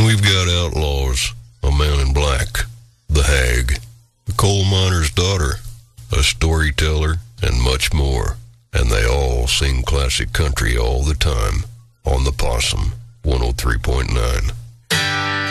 we've got outlaws, a man in black, the hag, the coal miner's daughter, a storyteller, and much more. And they all sing classic country all the time on the Possum 103.9.